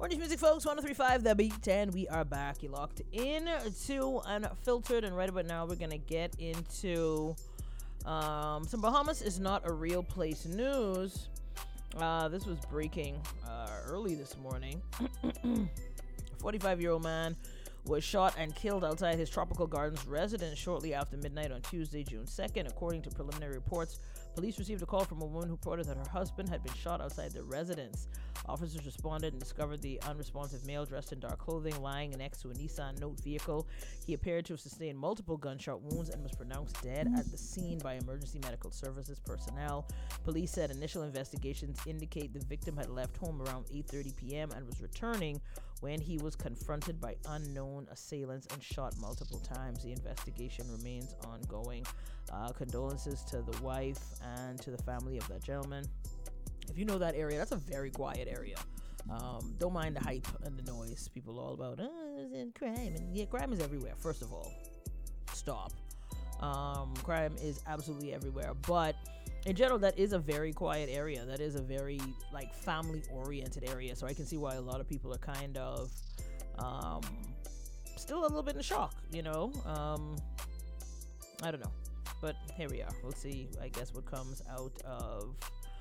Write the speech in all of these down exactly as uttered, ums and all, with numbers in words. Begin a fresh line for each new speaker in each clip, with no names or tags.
Orange Music, folks. one oh three point five The Beat, and we are back. You locked in to Unfiltered, and right about now we're going to get into um, some Bahamas is not a real place news. Uh, this was breaking uh, early this morning. A forty-five-year-old man was shot and killed outside his Tropical Gardens residence shortly after midnight on Tuesday, June second. According to preliminary reports, police received a call from a woman who reported that her husband had been shot outside the residence. Officers responded and discovered the unresponsive male dressed in dark clothing lying next to a Nissan Note vehicle. He appeared to have sustained multiple gunshot wounds and was pronounced dead at the scene by emergency medical services personnel. Police said initial investigations indicate the victim had left home around eight thirty p.m. and was returning when he was confronted by unknown assailants and shot multiple times. The investigation remains ongoing. Uh, condolences to the wife and to the family of that gentleman. If you know that area, that's a very quiet area. Um, don't mind the hype and the noise. People are all about oh, crime, and yeah, crime is everywhere. First of all, stop. Um, crime is absolutely everywhere, but in general, that is a very quiet area. That is a very like family-oriented area. So I can see why a lot of people are kind of um, still a little bit in shock. You know, um, I don't know, but here we are. We'll see. I guess what comes out of.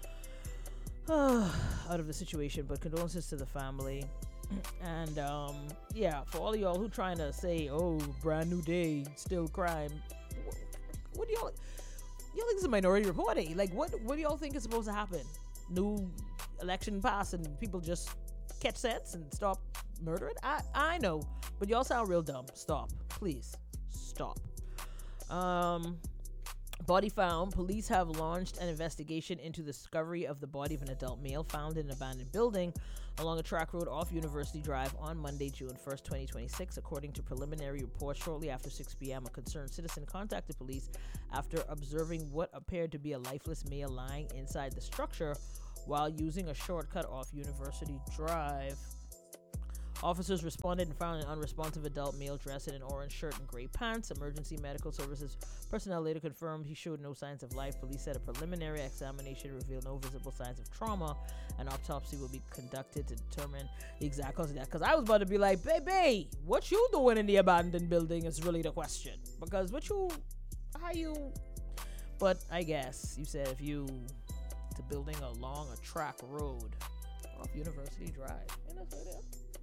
out of the situation, but condolences to the family. And um yeah, for all of y'all who trying to say, oh, brand new day, still crime, what, what do y'all y'all think is a Minority Report? Eh? Like what what do y'all think is supposed to happen? New election pass and people just catch sense and stop murdering? I I know, but y'all sound real dumb. Stop, please stop. um Body found. Police have launched an investigation into the discovery of the body of an adult male found in an abandoned building along a track road off University Drive on Monday, June first, twenty twenty-six. According to preliminary reports, shortly after six p.m., a concerned citizen contacted police after observing what appeared to be a lifeless male lying inside the structure while using a shortcut off University Drive. Officers responded and found an unresponsive adult male dressed in an orange shirt and gray pants. Emergency medical services personnel later confirmed he showed no signs of life. Police said a preliminary examination revealed no visible signs of trauma. An autopsy will be conducted to determine the exact cause of death. Because I was about to be like, baby, what you doing in the abandoned building is really the question. Because what you, how you, but I guess you said if you, to building along a track road off University Drive. And that's what it is.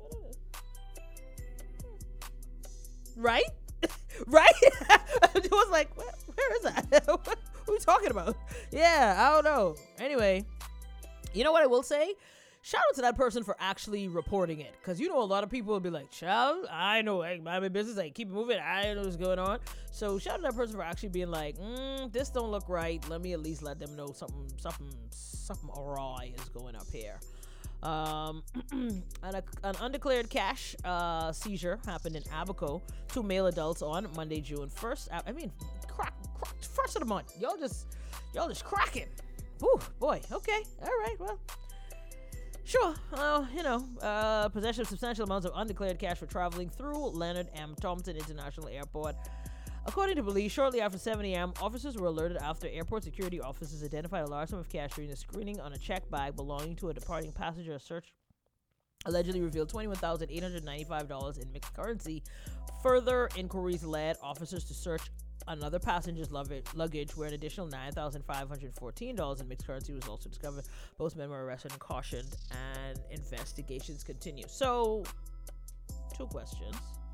Right? Right? It was like, where, where is that? What are we talking about? Yeah, I don't know. Anyway, you know what I will say? Shout out to that person for actually reporting it. Because you know a lot of people will be like, child, I know, I mind my business. I keep it moving. I know what's going on. So shout out to that person for actually being like, mm, this don't look right. Let me at least let them know something, something, something awry is going up here. Um, an, an undeclared cash uh, seizure happened in Abaco. Two male adults on Monday, June first. I mean, crack, crack, first of the month. Y'all just, y'all just cracking. Ooh, boy. Okay. All right. Well, sure. Uh, you know, uh, possession of substantial amounts of undeclared cash for traveling through Leonard M. Thompson International Airport. According to police, shortly after seven a.m., officers were alerted after airport security officers identified a large sum of cash during the screening on a check bag belonging to a departing passenger. A search allegedly revealed twenty-one thousand eight hundred ninety-five dollars in mixed currency. Further inquiries led officers to search another passenger's luggage, where an additional nine thousand five hundred fourteen dollars in mixed currency was also discovered. Both men were arrested and cautioned, and investigations continue. So, two questions.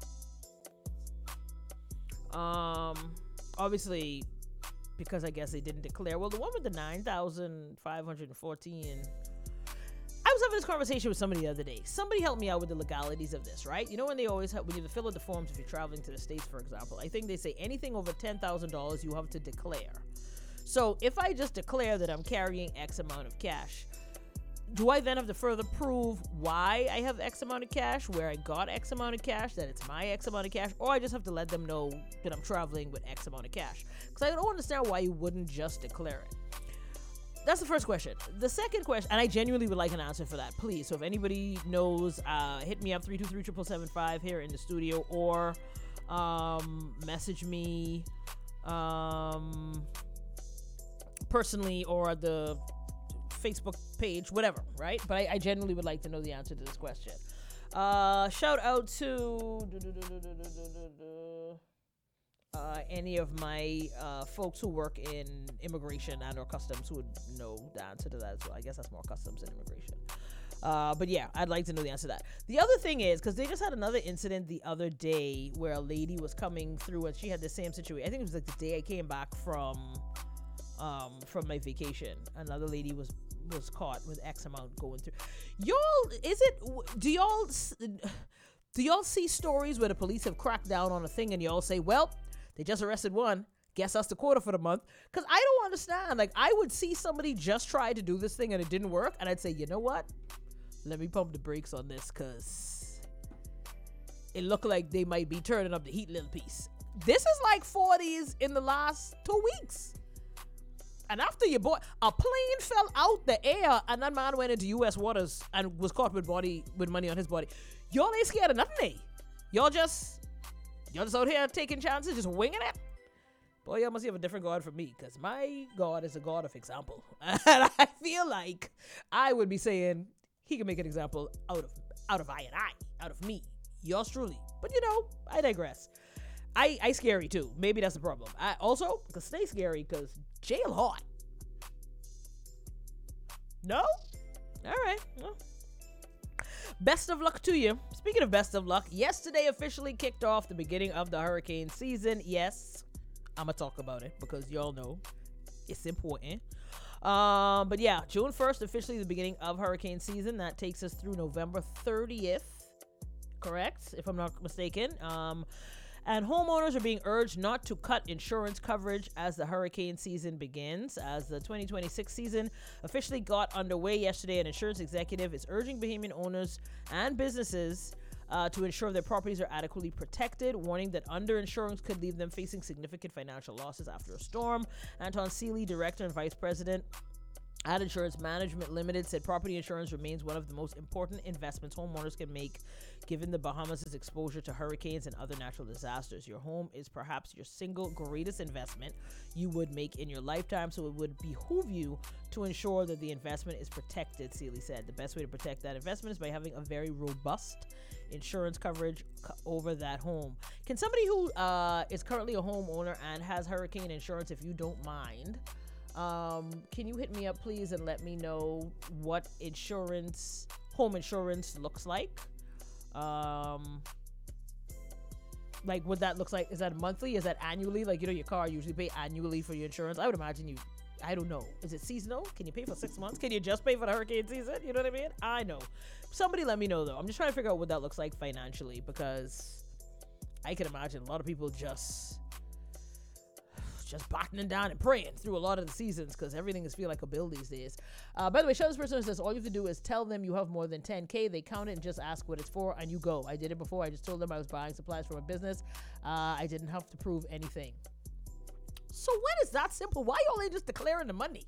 Um, obviously, because I guess they didn't declare. Well, the one with the nine thousand five hundred fourteen. I was having this conversation with somebody the other day. Somebody helped me out with the legalities of this, right? You know when they always have, when you fill out the forms if you're traveling to the States, for example, I think they say anything over ten thousand dollars you have to declare. So if I just declare that I'm carrying X amount of cash, do I then have to further prove why I have X amount of cash, where I got X amount of cash, that it's my X amount of cash, or I just have to let them know that I'm traveling with X amount of cash? Because I don't understand why you wouldn't just declare it. That's the first question. The second question, and I genuinely would like an answer for that, please. So if anybody knows, uh, hit me up, three two three, seven seven seven five here in the studio, or um, message me um, personally, or the Facebook page, whatever, right? But I, I genuinely would like to know the answer to this question. Uh, shout out to uh, any of my uh, folks who work in immigration and or customs who would know the answer to that as well. I guess that's more customs than immigration. Uh, but yeah, I'd like to know the answer to that. The other thing is, because they just had another incident the other day where a lady was coming through and she had the same situation. I think it was like the day I came back from um, from my vacation. Another lady was was caught with X amount going through. Y'all, is it, do y'all, do y'all see stories where the police have cracked down on a thing and y'all say, well, they just arrested one, guess that's the quarter for the month? Because I don't understand. Like, I would see somebody just try to do this thing and it didn't work, and I'd say, you know what? Let me pump the brakes on this, because it looked like they might be turning up the heat a little piece. This is like forties in the last two weeks. And after your boy, a plane fell out the air and that man went into U S waters and was caught with body with money on his body. Y'all ain't scared of nothing, eh? Y'all just, y'all just out here taking chances, just winging it. Boy, y'all must have a different God from me, because my God is a God of example. And I feel like I would be saying he can make an example out of out of I and I, out of me, yours truly. But you know, I digress. I, I scary too. Maybe that's the problem. I also, because stay scary, because jail hot. No? All right. Well, best of luck to you. Speaking of best of luck, yesterday officially kicked off the beginning of the hurricane season. Yes, I'm going to talk about it because y'all know it's important. Um, but yeah, June first, officially the beginning of hurricane season. That takes us through November thirtieth. Correct, if I'm not mistaken. Um, And homeowners are being urged not to cut insurance coverage as the hurricane season begins. As the twenty twenty-six season officially got underway yesterday, an insurance executive is urging Bahamian owners and businesses uh, to ensure their properties are adequately protected, warning that underinsurance could leave them facing significant financial losses after a storm. Anton Seeley, director and vice president at Insurance Management Limited, said property insurance remains one of the most important investments homeowners can make given the Bahamas' exposure to hurricanes and other natural disasters. Your home is perhaps your single greatest investment you would make in your lifetime, so it would behoove you to ensure that the investment is protected, Seeley said. The best way to protect that investment is by having a very robust insurance coverage co- over that home. Can somebody who uh, is currently a homeowner and has hurricane insurance, if you don't mind, Um, can you hit me up, please, and let me know what insurance, home insurance looks like? Um, like what that looks like. Is that monthly? Is that annually? Like, you know, your car usually pay annually for your insurance. I would imagine you, I don't know. Is it seasonal? Can you pay for six months? Can you just pay for the hurricane season? You know what I mean? I know. Somebody let me know, though. I'm just trying to figure out what that looks like financially, because I can imagine a lot of people just... just battening down and praying through a lot of the seasons, because everything is feel like a bill these days. Uh, by the way, show this person says all you have to do is tell them you have more than ten K. They count it and just ask what it's for, and you go. I did it before. I just told them I was buying supplies for a business. Uh, I didn't have to prove anything. So when is that simple? Why y'all ain't just declaring the money?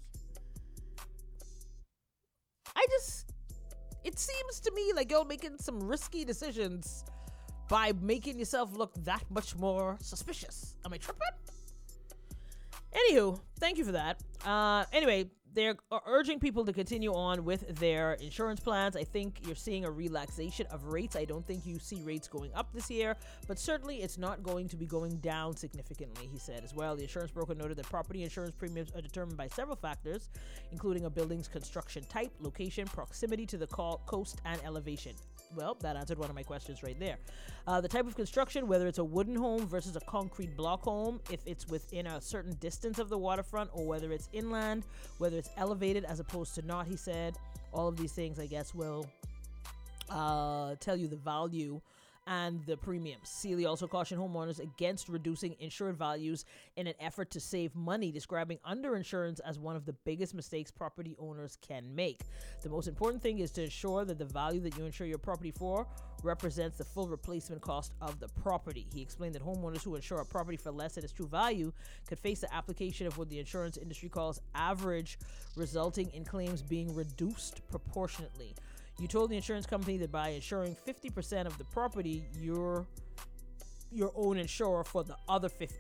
I just, it seems to me like y'all making some risky decisions by making yourself look that much more suspicious. Am I tripping? Anywho, thank you for that. Uh, anyway, they're urging people to continue on with their insurance plans. I think you're seeing a relaxation of rates. I don't think you see rates going up this year, but certainly it's not going to be going down significantly, he said as well. The insurance broker noted that property insurance premiums are determined by several factors, including a building's construction type, location, proximity to the coast, and elevation. Well, that answered one of my questions right there. Uh, the type of construction, whether it's a wooden home versus a concrete block home, if it's within a certain distance of the waterfront, or whether it's inland, whether it's elevated as opposed to not, he said. All of these things, I guess, will uh, tell you the value and the premiums. Seeley also cautioned homeowners against reducing insured values in an effort to save money, describing underinsurance as one of the biggest mistakes property owners can make. The most important thing is to ensure that the value that you insure your property for represents the full replacement cost of the property. He explained that homeowners who insure a property for less than its true value could face the application of what the insurance industry calls average, resulting in claims being reduced proportionately. You told the insurance company that by insuring fifty percent of the property, you're your own insurer for the other fifty.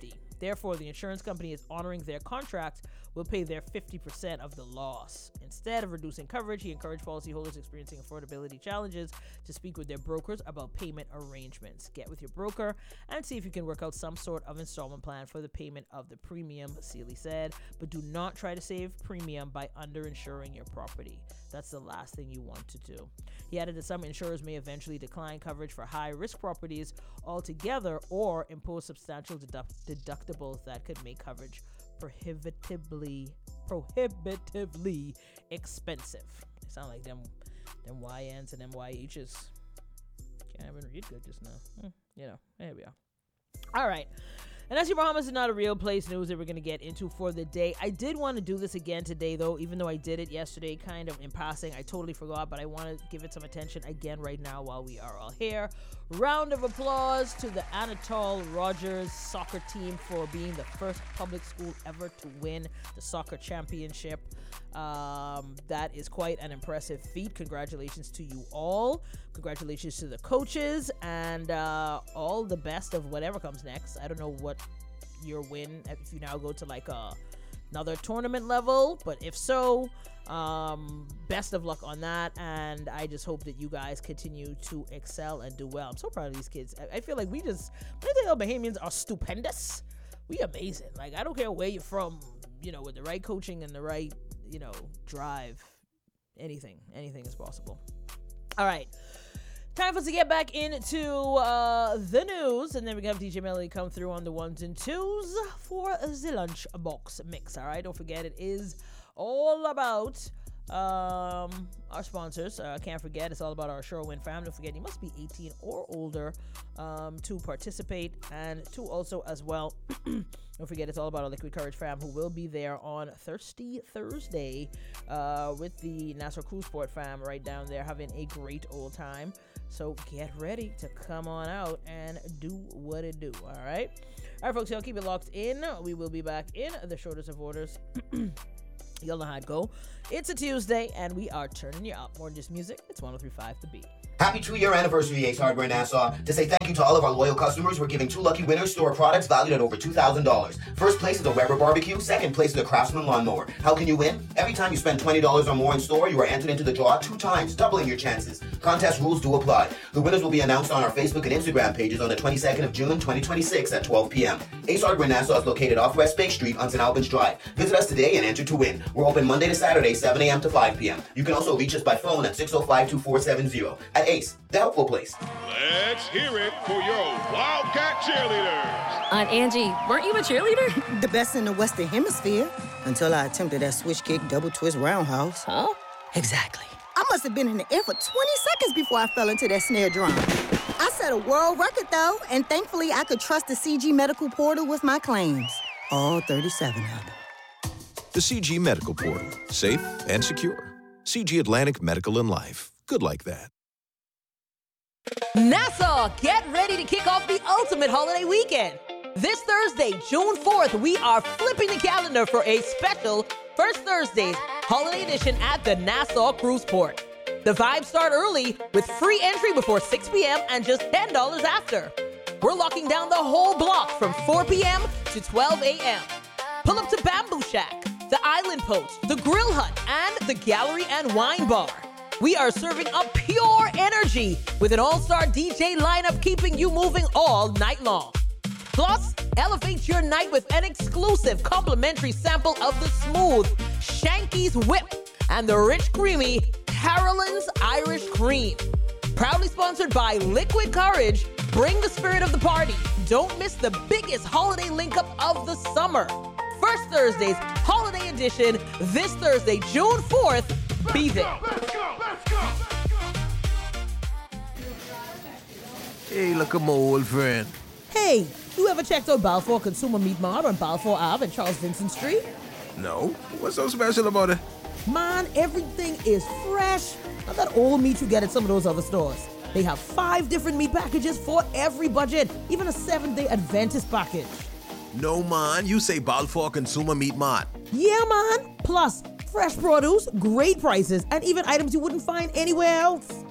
Therefore, the insurance company is honoring their contract will pay their fifty percent of the loss. Instead of reducing coverage, he encouraged policyholders experiencing affordability challenges to speak with their brokers about payment arrangements. Get with your broker and see if you can work out some sort of installment plan for the payment of the premium, Seeley said. But do not try to save premium by underinsuring your property. That's the last thing you want to do. He added that some insurers may eventually decline coverage for high-risk properties altogether or impose substantial deduct- deductibles that could make coverage prohibitively prohibitively expensive. They sound like them them Y Ns and them Y H's. Can't even read good just now. Hmm, you know, there we are. All right. And that's your Bahamas is not a real place news that we're going to get into for the day. I did want to do this again today, though, even though I did it yesterday kind of in passing. I totally forgot, but I want to give it some attention again right now while we are all here. Round of applause to the Anatole Rogers soccer team for being the first public school ever to win the soccer championship. Um, that is quite an impressive feat. Congratulations to you all. Congratulations to the coaches, and uh, all the best of whatever comes next. I don't know what your win if you now go to like a, another tournament level, but if so, um, best of luck on that. And I just hope that you guys continue to excel and do well. I'm so proud of these kids. I, I feel like we just, I think Bahamians are stupendous. We amazing. Like, I don't care where you're from, you know, with the right coaching and the right, you know, drive, anything, anything is possible. All right. Time for us to get back into uh, the news, and then we can have D J Melody come through on the ones and twos for the lunch box mix. All right, don't forget it is all about um, our sponsors. I uh, can't forget it's all about our Sherwin fam. Don't forget you must be eighteen or older um, to participate, and to also as well. Don't forget it's all about our Liquid Courage fam, who will be there on Thirsty Thursday uh, with the Nassau Cruise Port fam right down there having a great old time. So get ready to come on out and do what it do, all right? All right, folks, y'all keep it locked in. We will be back in the shortest of orders. Y'all know how it go. It's a Tuesday, and we are turning you up. More than just music, it's one oh three point five The Beat.
Happy two-year anniversary, Ace Hardware Nassau. To say thank you to all of our loyal customers, we're giving two lucky winners store products valued at over two thousand dollars. First place is a Weber Barbecue. Second place is a Craftsman Lawnmower. How can you win? Every time you spend twenty dollars or more in store, you are entered into the draw two times, doubling your chances. Contest rules do apply. The winners will be announced on our Facebook and Instagram pages on the twenty-second of June, twenty twenty-six at twelve p.m. Ace Hardware Nassau is located off West Bay Street on Saint Albans Drive. Visit us today and enter to win. We're open Monday to Saturday, seven a.m. to five p.m. You can also reach us by phone at six oh five, two four seven zero. At Ace, the helpful place.
Let's hear it for your Wildcat cheerleaders.
Aunt Angie, weren't you a cheerleader?
The best in the Western Hemisphere. Until I attempted that switch kick, double twist roundhouse.
Huh?
Exactly. I must have been in the air for twenty seconds before I fell into that snare drum. I set a world record, though, and thankfully I could trust the C G Medical Portal with my claims. All thirty-seven of them.
The C G Medical Portal. Safe and secure. C G Atlantic Medical and Life. Good like that.
Nassau, get ready to kick off the ultimate holiday weekend. This Thursday, June fourth, we are flipping the calendar for a special First Thursdays Holiday Edition at the Nassau Cruise Port. The vibes start early with free entry before six p.m. and just ten dollars after. We're locking down the whole block from four p.m. to twelve a.m. Pull up to Bamboo Shack, the Island Post, the Grill Hut, and the Gallery and Wine Bar. We are serving up pure energy with an all-star D J lineup keeping you moving all night long. Plus, elevate your night with an exclusive complimentary sample of the smooth Shanky's Whip and the rich, creamy Carolyn's Irish Cream. Proudly sponsored by Liquid Courage, bring the spirit of the party. Don't miss the biggest holiday link-up of the summer. First Thursday's Holiday Edition, this Thursday, June fourth. Be there.
Let's go, let's go, let's go.
Hey, look at my old friend.
Hey, you ever checked out Balfour Consumer Meat Mart on Balfour Ave and Charles Vincent Street?
No? What's so special about it?
Man, everything is fresh. Not that old meat you get at some of those other stores. They have five different meat packages for every budget, even a seven-day Adventist package.
No, man. You say Balfour Consumer Meat Mart.
Yeah, man. Plus, fresh produce, great prices, and even items you wouldn't find anywhere else.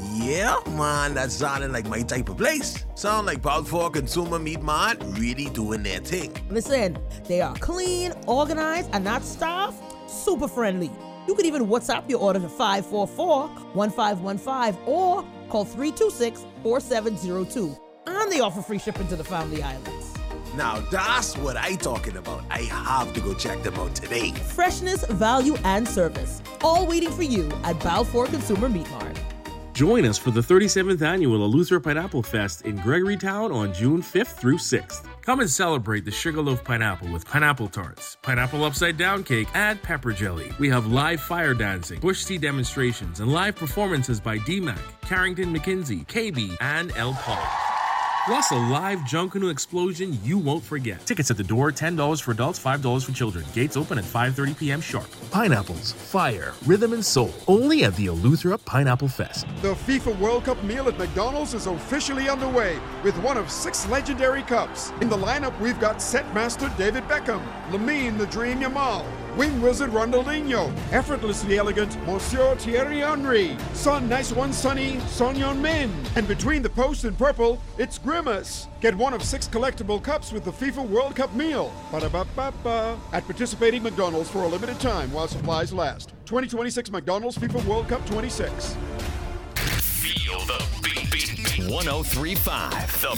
Yeah, man, that sounded like my type of place. Sound like Balfour Consumer Meat Mart really doing their thing.
Listen, they are clean, organized, and that staff, super friendly. You could even WhatsApp your order to five four four, one five one five or call three two six, four seven zero two. And they offer free shipping to the Family Islands.
Now that's what I talking about. I have to go check them out today.
Freshness, value, and service. All waiting for you at Balfour Consumer Meat Mart.
Join us for the thirty-seventh Annual Eleuthera Pineapple Fest in Gregorytown on June fifth through sixth. Come and celebrate the Sugarloaf Pineapple with pineapple tarts, pineapple upside-down cake, and pepper jelly. We have live fire dancing, bush tea demonstrations, and live performances by D MAC, Carrington McKinsey, K B, and El Paul. Plus a live Junkanoo explosion you won't forget. Tickets at the door, ten dollars for adults, five dollars for children. Gates open at five thirty p.m. sharp. Pineapples, fire, rhythm, and soul. Only at the Eleuthera Pineapple Fest.
The FIFA World Cup meal at McDonald's is officially underway with one of six legendary cups. In the lineup, we've got set master David Beckham, Lamine the Dream Yamal, wing wizard Ronaldinho, effortlessly elegant Monsieur Thierry Henry, Son Nice One Sunny Son Heung-min, and between the post and purple, it's Grimace. Get one of six collectible cups with the FIFA World Cup meal. Ba-da-ba-ba-ba. At participating McDonald's for a limited time while supplies last. twenty twenty-six McDonald's FIFA World Cup twenty-six.
Feel the beat. one oh three point five, The